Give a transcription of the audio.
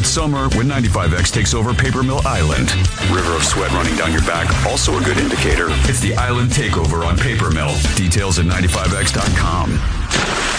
It's summer when 95X takes over Paper Mill Island. River of sweat running down your back, also a good indicator. It's the Island Takeover on Paper Mill. Details at 95x.com.